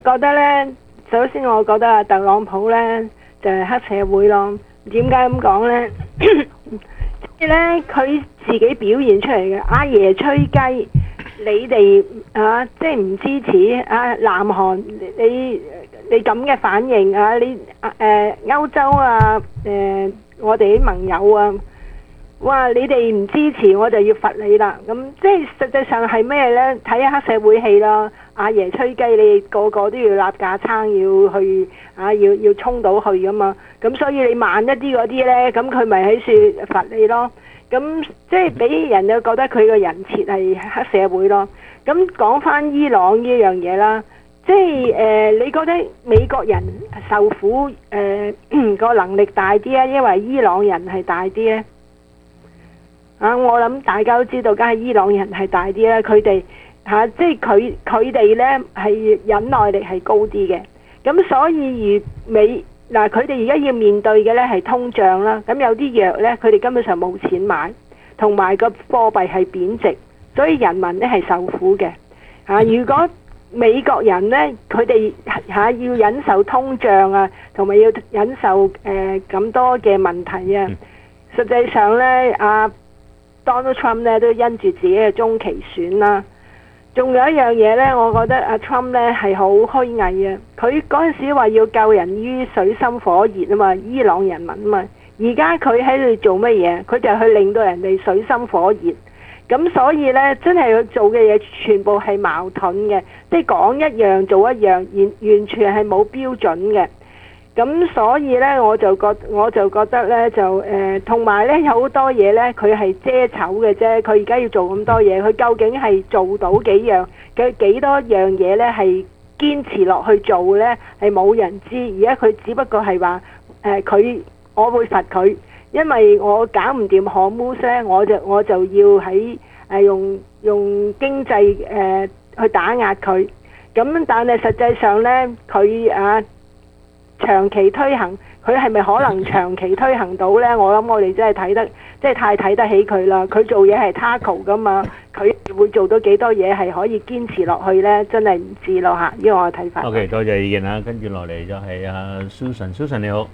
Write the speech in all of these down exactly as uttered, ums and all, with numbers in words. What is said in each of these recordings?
覺得呢，首先我覺得啊，特朗普呢就係黑社會咯。點解咁講呢？即係呢，佢自己表現出嚟嘅，阿爺吹雞，你哋啊，即係唔支持啊，南韓你你咁嘅反應啊，你誒歐洲啊，誒我哋啲盟友啊。哇！你哋唔支持我就要罰你啦，咁即係實際上係咩呢？睇下黑社會戲啦，阿爺吹雞，你個個都要立架撐，要去啊，要要衝到去噶嘛，咁所以你慢一啲嗰啲呢，咁佢咪喺處罰你咯，咁即係俾人就覺得佢個人設係黑社會咯。咁講翻伊朗呢樣嘢啦，即係誒、呃，你覺得美國人受苦誒個、呃、能力大啲啊，因為伊朗人係大啲呢？啊！我諗大家都知道，梗係伊朗人係大啲啦。佢哋嚇，即係佢佢哋呢係忍耐力係高啲嘅。咁所以而美嗱，佢哋而家要面對嘅呢係通脹啦。咁有啲藥呢，佢哋根本上冇錢買，同埋個貨幣係貶值，所以人民呢係受苦嘅。嚇、啊！如果美國人呢，佢哋嚇要忍受通脹啊，同埋要忍受誒咁、呃、多嘅問題啊，實際上呢，啊。Donald Trump 咧都因住自己嘅中期選啦，仲有一樣嘢呢，我覺得阿 Trump 咧係好虛偽啊！佢嗰陣時話要救人於水深火熱啊嘛，伊朗人民啊嘛，而家佢喺度做乜嘢？佢就去令到人哋水深火熱，咁所以呢，真係佢做嘅嘢全部係矛盾嘅，即係講一樣做一樣，完完全係冇標準嘅。咁所以呢，我就覺我就覺得呢，就誒，同埋呢，有好多嘢呢，佢係遮醜嘅啫。佢而家要做咁多嘢，佢究竟係做到幾樣？佢幾多樣嘢呢？係堅持落去做呢？係冇人知。而家佢只不過係話誒，佢、呃、我會罰佢，因為我搞唔掂荷姆斯呢，我就我就要喺誒、呃、用用經濟誒、呃、去打壓佢。咁但係實際上呢，佢啊〜長期推行，佢係咪可能長期推行到呢？我諗我哋真係睇得，即係太睇得起佢啦。佢做嘢係 tackle 噶嘛，佢會做到幾多嘢係可以堅持落去呢？真係唔知咯嚇，呢個我嘅睇法。 OK，多謝意見啊！跟住落嚟就係阿 Susan，Susan 你好。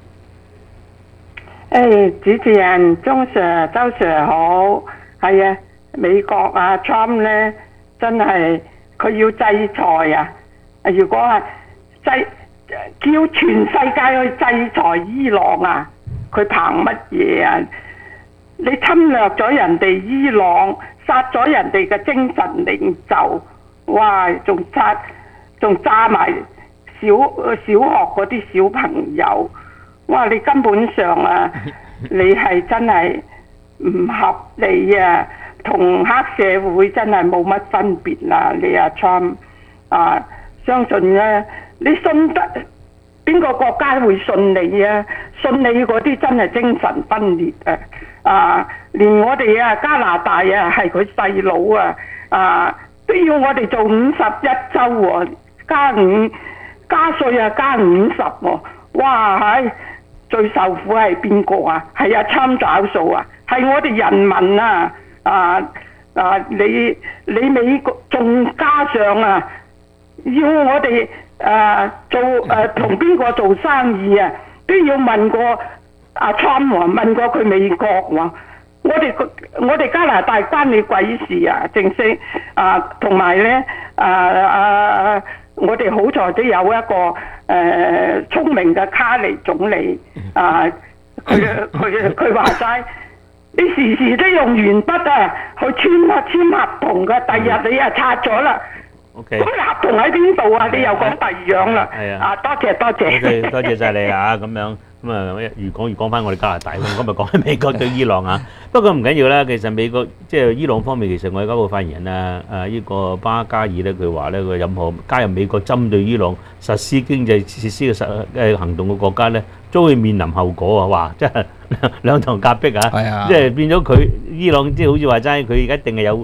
誒，主持人鍾 Sir、周 Sir 好，係啊，美國啊 Trump 呢，真係佢要制裁啊！如果係制叫全世界去制裁伊朗啊！佢憑乜嘢啊？你侵略咗人哋伊朗，殺咗人哋嘅精神領袖，哇！仲殺仲炸埋小小學嗰啲小朋友，哇！你根本上啊，你係真係唔合理啊，同黑社會真係冇乜分別啦！你阿 Trump 啊，相信咧。你信得邊個國家會信你啊？信你嗰啲真係精神分裂啊！啊，連我哋啊加拿大啊係佢細佬啊啊都要我哋做五十一周喎，加五加稅啊加五十喎！哇係最受苦係邊個啊？係阿參找數啊！係我哋人民啊！啊啊你你美國仲加上啊，要我哋。誒、呃、做誒同邊個做生意啊？都要問過阿 Trump 喎，問過佢美國喎。我哋我哋加拿大關你鬼事啊！正式啊，同埋咧啊啊，我哋好在都有一個誒、呃、聰明嘅卡尼總理啊，佢佢佢話齋，你時時都用鉛筆啊去簽啊簽合同嘅，第日你啊拆咗啦。 OK， 咁合同喺邊度啊？你又講第二樣啦。係啊。啊，多謝多謝。 OK，多謝曬你啊！咁樣咁啊，越講越講翻我哋加拿大，今日講緊美國對伊朗啊。不過唔緊要啦，其實美國即係伊朗方面，其實我哋交部發言人啊，誒呢個巴加爾咧，佢話咧，佢任何加入美國針對伊朗實施經濟設施嘅實誒行動嘅國家咧，都會面臨後果啊！哇，真係兩頭夾擊啊！ 係啊。 即係變咗佢伊朗，即係好似話齋，佢而家一定係有。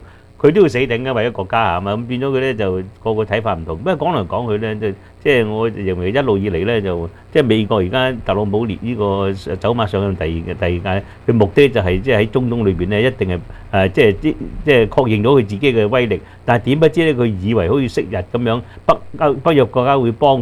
佢都要死頂嘅，為咗國家係嘛，咁變咗佢咧就個個睇法唔同。不過講嚟講去咧，即即係我認為一路以嚟咧就即係美國而家特朗普列呢個走馬上任第二第二屆，佢目的就係即係喺中東裏邊咧一定係誒即係即即係確認到佢自己嘅威力。但係點不知咧，佢以為好似昔日咁樣北歐北約國家會幫佢